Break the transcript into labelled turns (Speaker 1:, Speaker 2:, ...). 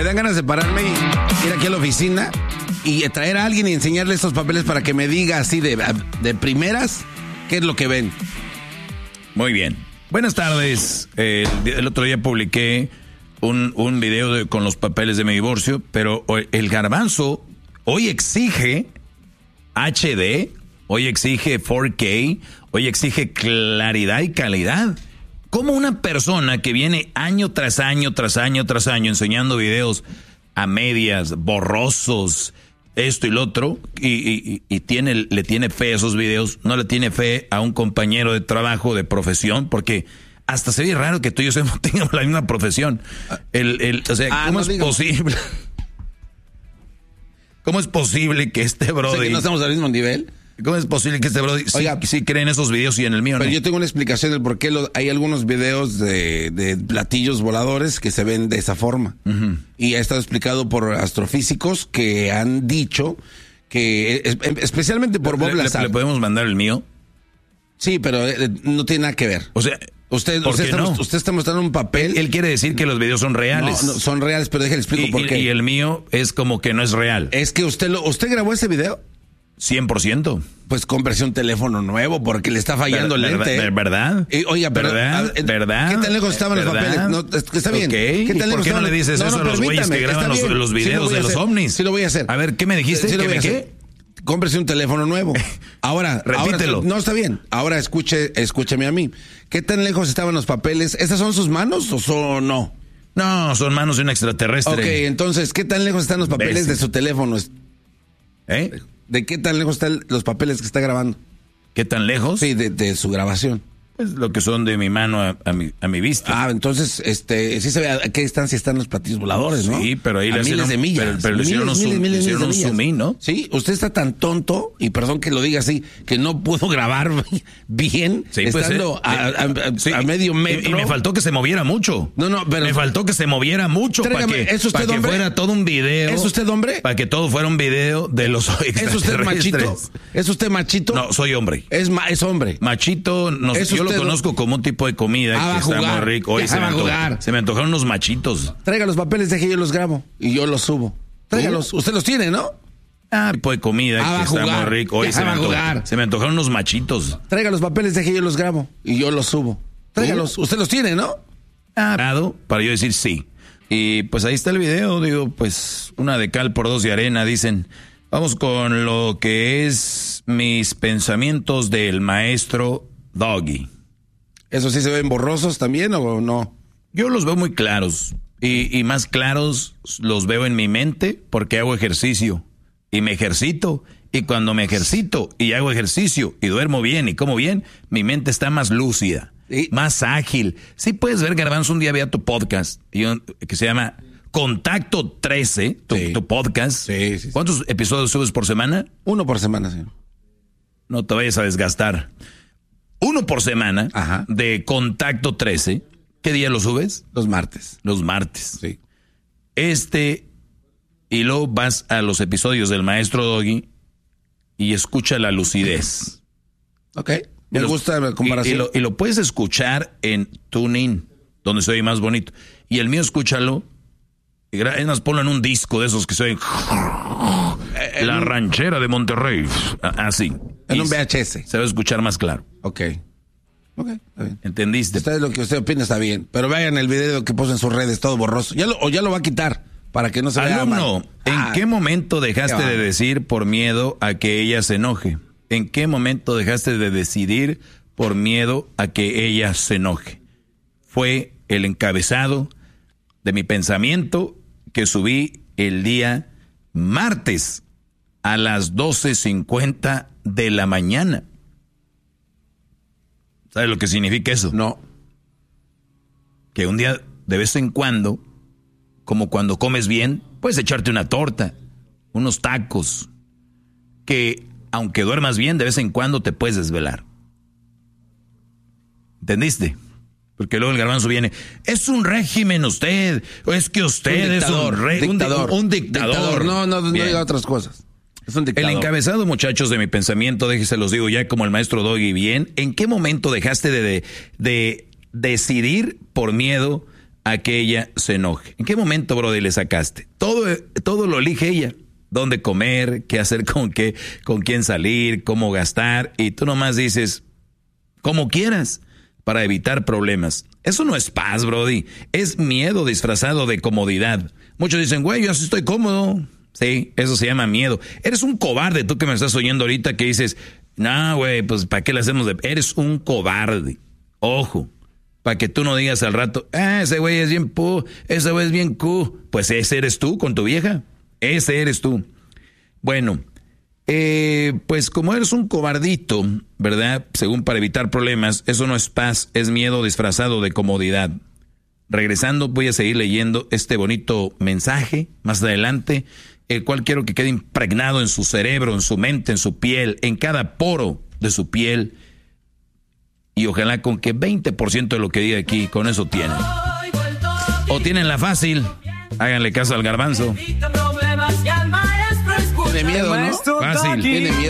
Speaker 1: Me dan ganas de pararme y ir aquí a la oficina y traer a alguien y enseñarle estos papeles para que me diga así de primeras qué es lo que ven.
Speaker 2: Muy bien. Buenas tardes. El otro día publiqué un video con los papeles de mi divorcio, pero el Garbanzo hoy exige HD, hoy exige 4K, hoy exige claridad y calidad. ¿Cómo una persona que viene año tras año, tras año, tras año enseñando videos a medias, borrosos, esto y lo otro, y le tiene fe a esos videos, no le tiene fe a un compañero de trabajo, de profesión? Porque hasta se ve raro que tú y yo tengamos la misma profesión. O sea, ¿cómo es posible? ¿Cómo es posible que este brody...
Speaker 1: O sea, que no estamos al mismo nivel.
Speaker 2: ¿Cómo es posible que este brody sí cree en esos videos y en el mío
Speaker 1: pero
Speaker 2: no?
Speaker 1: Yo tengo una explicación del por qué hay algunos videos de platillos voladores que se ven de esa forma. Uh-huh. Y ha estado explicado por astrofísicos que han dicho que, especialmente por Bob Lazar.
Speaker 2: ¿Le podemos mandar el mío?
Speaker 1: Sí, pero no tiene nada que ver.
Speaker 2: O sea...
Speaker 1: Usted está mostrando un papel.
Speaker 2: Él quiere decir que los videos son reales.
Speaker 1: No, son reales, pero déjale explico por qué.
Speaker 2: Y el mío es como que no es real.
Speaker 1: Es que usted grabó ese video.
Speaker 2: 100%.
Speaker 1: Pues cómprese un teléfono nuevo porque le está fallando el lente.
Speaker 2: ¿Verdad?
Speaker 1: Oiga, pero...
Speaker 2: ¿Verdad?
Speaker 1: ¿Qué tan lejos estaban los papeles? No, está bien.
Speaker 2: Okay. ¿Qué tan lejos ¿Por qué no le dices eso a los güeyes que graban los videos de los ovnis?
Speaker 1: Sí lo voy a hacer.
Speaker 2: A ver, ¿qué me dijiste? ¿Qué?
Speaker 1: Cómprese un teléfono nuevo. Ahora,
Speaker 2: repítelo.
Speaker 1: No, está bien. Ahora escúcheme a mí. ¿Qué tan lejos estaban los papeles? ¿Estas son sus manos o son no?
Speaker 2: No, son manos de un extraterrestre.
Speaker 1: Ok, entonces, ¿qué tan lejos están los papeles de su teléfono? ¿De qué tan lejos están los papeles que está grabando?
Speaker 2: ¿Qué tan lejos?
Speaker 1: Sí, de su grabación.
Speaker 2: Pues lo que son de mi mano a mi vista.
Speaker 1: Entonces, sí se ve a qué distancia están los platillos voladores, ¿no?
Speaker 2: Sí, pero ahí
Speaker 1: le hicieron
Speaker 2: de millas. Pero le hicieron un zoom in, ¿no?
Speaker 1: Sí, usted está tan tonto, y perdón que lo diga así, que no pudo grabar bien, estando a medio metro.
Speaker 2: Y me faltó que se moviera mucho.
Speaker 1: No, pero...
Speaker 2: Me faltó que se moviera mucho para que fuera todo un video.
Speaker 1: ¿Es usted hombre?
Speaker 2: Para que todo fuera un video de los
Speaker 1: ¿Es usted machito? ¿Es usted machito?
Speaker 2: No, soy hombre.
Speaker 1: Es hombre.
Speaker 2: Machito, no sé, yo lo conozco como un tipo de comida que está muy rico. Hoy se me antojaron unos machitos.
Speaker 1: Traiga los papeles, deje yo los grabo y yo los subo. Tráigalos. Usted los tiene, ¿no?
Speaker 2: Tipo de comida que está muy rico. Hoy se me antojaron unos machitos.
Speaker 1: Traiga los papeles, deje yo los grabo y yo los subo. Tráigalos. Usted los tiene, ¿no?
Speaker 2: Para yo decir sí. Y pues ahí está el video. Digo, pues una de cal por dos de arena, dicen. Vamos con lo que es mis pensamientos del maestro Doggy.
Speaker 1: ¿Eso sí se ven borrosos también o no?
Speaker 2: Yo los veo muy claros. Y más claros los veo en mi mente porque hago ejercicio. Y me ejercito. Y cuando me ejercito y hago ejercicio y duermo bien y como bien, mi mente está más lúcida, más ágil. Sí puedes ver, Garbanzo, un día vea tu podcast que se llama Contacto 13, tu podcast.
Speaker 1: Sí.
Speaker 2: ¿Cuántos episodios subes por semana?
Speaker 1: 1 por semana, sí.
Speaker 2: No te vayas a desgastar. 1 por semana. Ajá. De Contacto 13. ¿Qué día lo subes?
Speaker 1: Los martes.
Speaker 2: Los martes.
Speaker 1: Sí.
Speaker 2: Y luego vas a los episodios del maestro Doggy y escucha la lucidez.
Speaker 1: Ok. Me gusta la comparación.
Speaker 2: Y lo puedes escuchar en TuneIn, donde se oye más bonito. Y el mío, escúchalo. Es más, ponlo en un disco de esos que se oyen. La ranchera de Monterrey. Así.
Speaker 1: En un VHS.
Speaker 2: Se va a escuchar más claro.
Speaker 1: Ok, está bien.
Speaker 2: ¿Entendiste?
Speaker 1: Lo que usted opina está bien. Pero vean el video que puso en sus redes, todo borroso. Ya lo va a quitar para que no se vea mal.
Speaker 2: ¿En qué momento dejaste de decir por miedo a que ella se enoje? ¿En qué momento dejaste de decidir por miedo a que ella se enoje? Fue el encabezado de mi pensamiento que subí el día martes a las 12:50 de la mañana. ¿Sabes lo que significa eso?
Speaker 1: No.
Speaker 2: Que un día, de vez en cuando, como cuando comes bien, puedes echarte una torta, unos tacos, que aunque duermas bien, de vez en cuando te puedes desvelar. ¿Entendiste? Porque luego el Garbanzo viene, es un régimen usted, o es que usted es un dictador.
Speaker 1: No diga otras cosas. Es un dictador.
Speaker 2: El encabezado, muchachos, de mi pensamiento, déjense los digo ya como el maestro Doggy bien, ¿en qué momento dejaste de decidir por miedo a que ella se enoje. ¿En qué momento, brody, le sacaste? Todo lo elige ella. Dónde comer, qué hacer con quién salir, cómo gastar. Y tú nomás dices, como quieras, para evitar problemas. Eso no es paz, brody. Es miedo disfrazado de comodidad. Muchos dicen, güey, yo así estoy cómodo. Sí, eso se llama miedo. Eres un cobarde, tú que me estás oyendo ahorita, que dices, no, güey, pues ¿para qué le hacemos de...? Eres un cobarde. Ojo, para que tú no digas al rato, ese güey es bien ese güey es bien Pues ese eres tú con tu vieja. Ese eres tú. Bueno, pues como eres un cobardito, ¿verdad? Según para evitar problemas, eso no es paz, es miedo disfrazado de comodidad. Regresando, voy a seguir leyendo este bonito mensaje más adelante, el cual quiero que quede impregnado en su cerebro, en su mente, en su piel, en cada poro de su piel. Y ojalá con que 20% de lo que diga aquí, con eso tienen. O tienen la fácil, háganle caso al garbanzo.
Speaker 1: Tiene miedo, ¿no?
Speaker 2: Fácil.
Speaker 1: Tiene miedo.